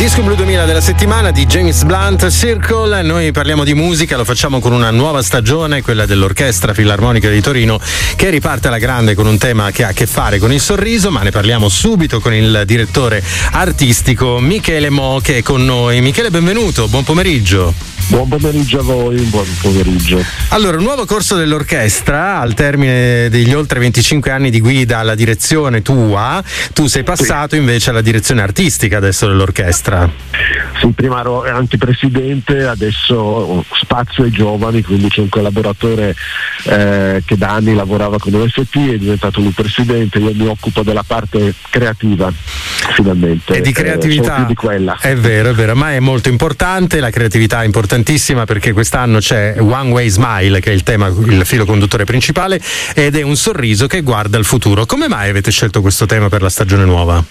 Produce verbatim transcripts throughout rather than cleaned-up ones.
Disco Blu duemila della settimana di James Blunt, Circle. Noi parliamo di musica, lo facciamo con una nuova stagione, quella dell'Orchestra Filarmonica di Torino, che riparte alla grande con un tema che ha a che fare con il sorriso, ma ne parliamo subito con il direttore artistico Michele Mo, che è con noi. Michele, benvenuto, buon pomeriggio. Buon pomeriggio a voi, buon pomeriggio. Allora, un nuovo corso dell'orchestra al termine degli oltre venticinque anni di guida alla direzione tua. Tu sei passato sì. invece alla direzione artistica adesso dell'orchestra. Sì, prima ero anche presidente, adesso spazio ai giovani, quindi c'è un collaboratore eh, che da anni lavorava con l'O F T, è diventato lui presidente, io mi occupo della parte creativa finalmente. E di creatività, eh, più di quella. È vero, è vero, ma è molto importante, la creatività è importantissima, perché quest'anno c'è One Way Smile, che è il tema, il filo conduttore principale, ed è un sorriso che guarda il futuro. Come mai avete scelto questo tema per la stagione nuova?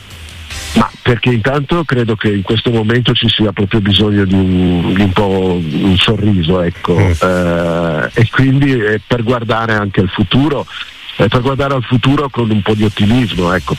Ma perché intanto credo che in questo momento ci sia proprio bisogno di un, di un po' un sorriso, ecco, mm. eh, e quindi eh, per guardare anche al futuro, eh, per guardare al futuro con un po' di ottimismo, ecco,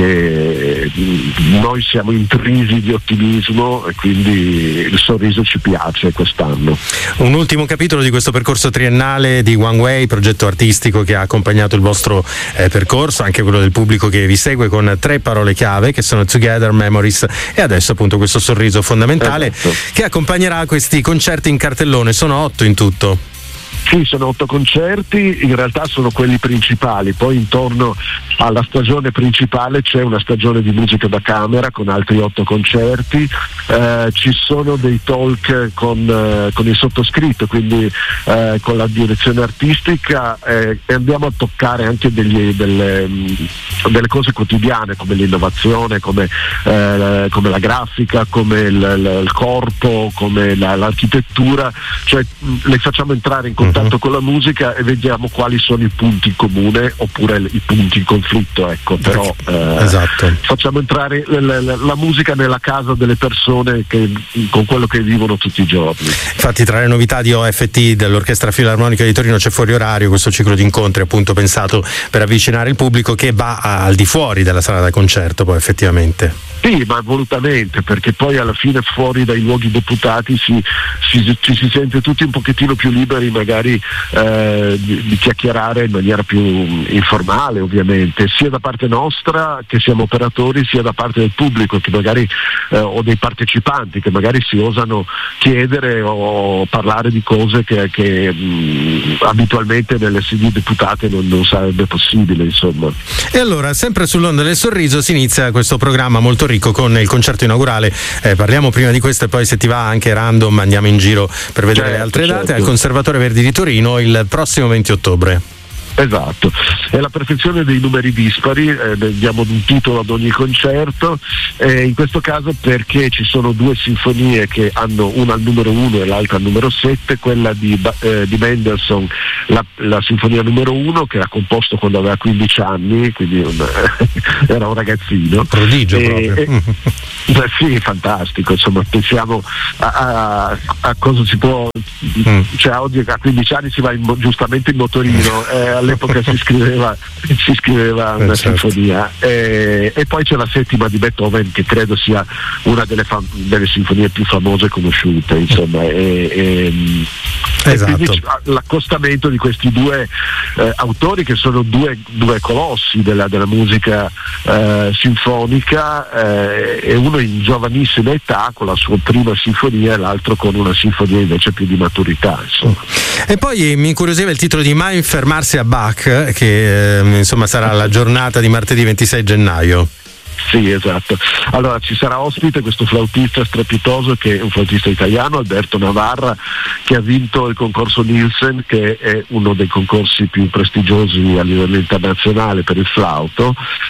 perché noi siamo intrisi di ottimismo e quindi il sorriso ci piace quest'anno. Un ultimo capitolo di questo percorso triennale di One Way, progetto artistico che ha accompagnato il vostro eh, percorso, anche quello del pubblico che vi segue, con tre parole chiave che sono Together, Memories e adesso appunto questo sorriso fondamentale, esatto, che accompagnerà questi concerti in cartellone. Sono otto in tutto. Sì, sono otto concerti, in realtà sono quelli principali, poi intorno alla stagione principale c'è una stagione di musica da camera con altri otto concerti, eh, ci sono dei talk con, eh, con il sottoscritto, quindi eh, con la direzione artistica, eh, e andiamo a toccare anche degli, delle, delle cose quotidiane come l'innovazione, come, eh, come la grafica, come il, il, il corpo, come la, l'architettura, cioè le facciamo entrare in contatto tanto con la musica e vediamo quali sono i punti in comune oppure i punti in conflitto, ecco, però eh, esatto. facciamo entrare la, la, la musica nella casa delle persone che, con quello che vivono tutti i giorni. Infatti tra le novità di O F T, dell'Orchestra Filarmonica di Torino, c'è Fuori Orario, questo ciclo di incontri appunto pensato per avvicinare il pubblico, che va al di fuori della sala da concerto poi effettivamente. Sì, ma volutamente, perché poi alla fine fuori dai luoghi deputati si, si, ci si sente tutti un pochettino più liberi magari eh, di, di chiacchierare in maniera più informale, ovviamente, sia da parte nostra che siamo operatori, sia da parte del pubblico che magari eh, o dei partecipanti che magari si osano chiedere o parlare di cose che, che mh, abitualmente nelle sedi deputate non, non sarebbe possibile, insomma. E allora, sempre sull'onda del sorriso, si inizia questo programma molto ricco con il concerto inaugurale. Eh, parliamo prima di questo e poi, se ti va, anche random andiamo in giro per vedere certo, le altre date, certo. Al Conservatorio Verdi di Torino il prossimo venti ottobre. Esatto, è la perfezione dei numeri dispari, eh, diamo un titolo ad ogni concerto, eh, in questo caso perché ci sono due sinfonie che hanno una al numero uno e l'altra al numero sette, quella di, eh, di Mendelssohn, la, la sinfonia numero uno, che ha composto quando aveva quindici anni, quindi un, era un ragazzino. Prodigio e, proprio. E, beh, sì, fantastico, insomma, pensiamo a, a, a cosa si può, mm. cioè oggi a quindici anni si va in, giustamente in motorino, eh, all'epoca si scriveva si scriveva una eh, certo. sinfonia, e, e poi c'è la settima di Beethoven, che credo sia una delle, fam- delle sinfonie più famose e conosciute, insomma, e, e, esatto. e quindi l'accostamento di questi due eh, autori, che sono due, due colossi della, della musica eh, sinfonica, eh, e uno in giovanissima età con la sua prima sinfonia e l'altro con una sinfonia invece più di maturità, insomma. E poi mi incuriosiva il titolo di Mai fermarsi a Bach, che eh, insomma sarà la giornata di martedì ventisei gennaio. Sì, esatto. Allora ci sarà ospite questo flautista strepitoso, che è un flautista italiano, Alberto Navarra, che ha vinto il concorso Nielsen, che è uno dei concorsi più prestigiosi a livello internazionale per il flauto,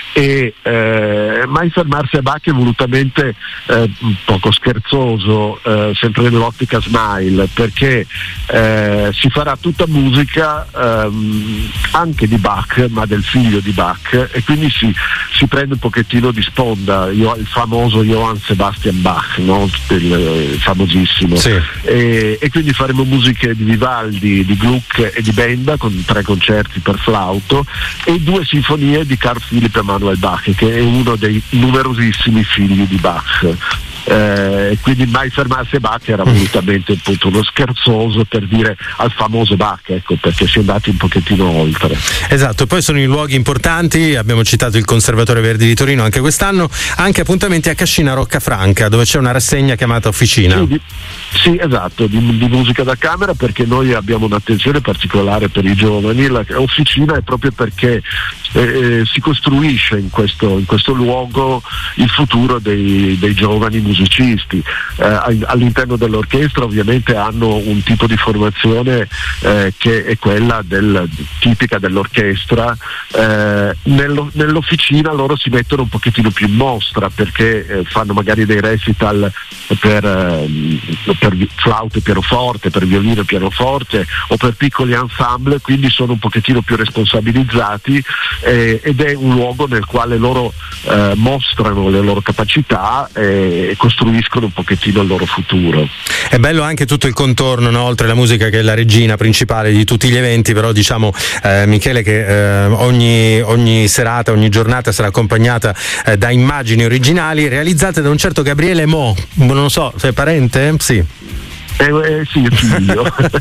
e eh, Mai fermarsi a Bach è volutamente eh, un poco scherzoso, eh, sempre nell'ottica Smile, perché eh, si farà tutta musica ehm, anche di Bach, ma del figlio di Bach, e quindi si, si prende un pochettino di sponda il famoso Johann Sebastian Bach, no? il, il famosissimo, sì. e, e quindi faremo musiche di Vivaldi, di Gluck e di Benda, con tre concerti per flauto, e due sinfonie di Carl Philipp Emanuel Bach, che è uno dei numerosissimi figli di Bach. eh, quindi mai fermarsi a Bach era volutamente appunto uno scherzoso per dire al famoso Bach, ecco, perché si è andati un pochettino oltre. Esatto, poi sono i luoghi importanti, abbiamo citato il Conservatorio Verdi di Torino anche quest'anno, anche appuntamenti a Cascina Roccafranca dove c'è una rassegna chiamata Officina. Sì, di, sì esatto, di, di musica da camera, perché noi abbiamo un'attenzione particolare per i giovani. La Officina è proprio perché eh, si costruisce in questo, in questo luogo il futuro dei, dei giovani musicisti. Eh, all'interno dell'orchestra ovviamente hanno un tipo di formazione eh, che è quella del, tipica dell'orchestra. Eh, nello, nell'officina loro si mettono un pochettino più in mostra, perché eh, fanno magari dei recital per, eh, per flauto e pianoforte, per violino e pianoforte o per piccoli ensemble, quindi sono un pochettino più responsabilizzati eh, ed è un luogo nel quale loro eh, mostrano le loro capacità e costruiscono un pochettino il loro futuro. È bello anche tutto il contorno, no? Oltre la musica che è la regina principale di tutti gli eventi, però diciamo eh, Michele che eh, ogni, ogni serata, ogni giornata sarà accompagnata eh, da immagini originali realizzate da un certo Gabriele Mo, non so, sei parente? Sì. Eh, eh, sì, è figlio.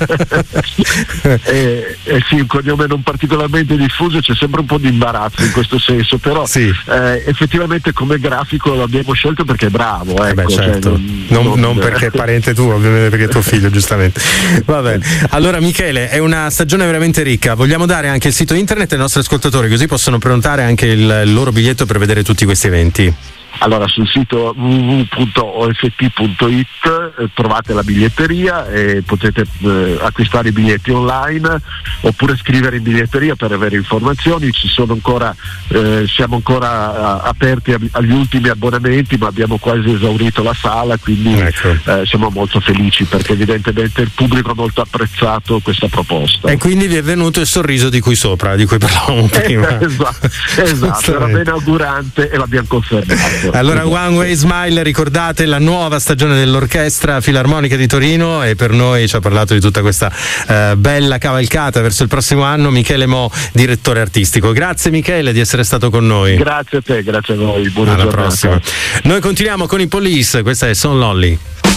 eh, eh, sì, un cognome non particolarmente diffuso, c'è sempre un po' di imbarazzo in questo senso, però sì. eh, effettivamente come grafico l'abbiamo scelto perché è bravo. Ecco, eh beh, certo. cioè, non, non, non perché è parente tuo, ovviamente perché è tuo figlio, giustamente. Va bene. Allora Michele, è una stagione veramente ricca, vogliamo dare anche il sito internet ai nostri ascoltatori così possono prenotare anche il, il loro biglietto per vedere tutti questi eventi. Allora, sul sito w w w punto o f t punto i t eh, trovate la biglietteria e potete eh, acquistare i biglietti online oppure scrivere in biglietteria per avere informazioni. Ci sono ancora, eh, siamo ancora a, aperti a, agli ultimi abbonamenti, ma abbiamo quasi esaurito la sala, quindi ecco. eh, siamo molto felici perché evidentemente il pubblico ha molto apprezzato questa proposta. E quindi vi è venuto il sorriso di cui sopra, di cui parlavamo prima. Eh, esatto, esatto era ben augurante e l'abbiamo confermato. Allora One Way Smile, ricordate la nuova stagione dell'Orchestra Filarmonica di Torino, e per noi ci ha parlato di tutta questa eh, bella cavalcata verso il prossimo anno Michele Mo, direttore artistico. Grazie Michele di essere stato con noi. Grazie a te, grazie a voi, buona alla giornata. Prossima. Noi continuiamo con i Police, questa è Son Lonely.